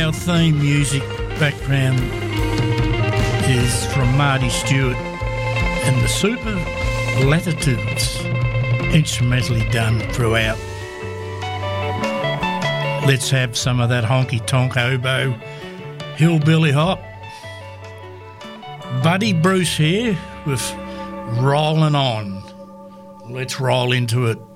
Our theme music background is from Marty Stewart and the Super Latitudes, instrumentally done throughout. Let's have some of that honky-tonk oboe hillbilly hop. Buddy Bruce here with Rollin' On. Let's roll into it.